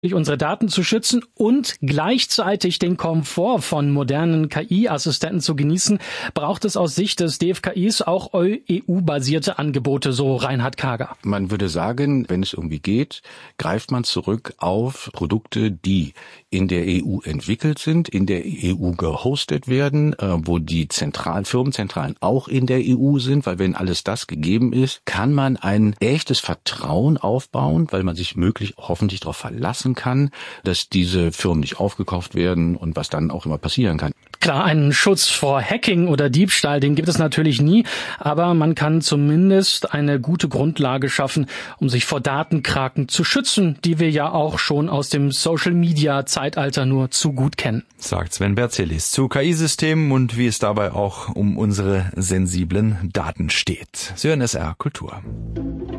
unsere Daten zu schützen und gleichzeitig den Komfort von modernen KI-Assistenten zu genießen, braucht es aus Sicht des DFKIs auch EU-basierte Angebote, so Reinhard Kager. Man würde sagen, wenn es irgendwie geht, greift man zurück auf Produkte, die in der EU entwickelt sind, in der EU gehostet werden, wo die Firmenzentralen auch in der EU sind, weil wenn alles das gegeben ist, kann man ein echtes Vertrauen aufbauen, weil man sich hoffentlich darauf verlassen kann, dass diese Firmen nicht aufgekauft werden und was dann auch immer passieren kann. Klar, einen Schutz vor Hacking oder Diebstahl, den gibt es natürlich nie, aber man kann zumindest eine gute Grundlage schaffen, um sich vor Datenkraken zu schützen, die wir ja auch schon aus dem Social-Media-Zeitalter nur zu gut kennen. Sagt Sven Berzelis zu KI-Systemen und wie es dabei auch um unsere sensiblen Daten steht. Sie hören SR Kultur.